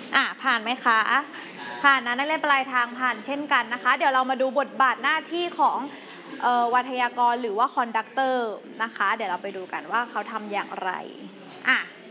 ผ่านไหมคะผ่านนะนักเรียนปลายทางผ่านเช่นกันนะคะเดี๋ยวเรามาดูบทบาทหน้าที่ของวัทยากรหรือว่าคอนดักเตอร์นะคะเดี๋ยวเราไปดูกันว่าเขาทำอย่างไร